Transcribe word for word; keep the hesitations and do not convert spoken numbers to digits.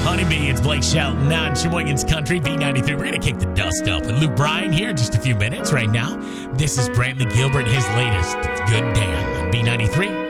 Honeybee, it's Blake Shelton on Sheboygan's Country, B ninety-three. We're going to kick the dust up with Luke Bryan here in just a few minutes right now. This is Brantley Gilbert, his latest Good Damn on B ninety-three.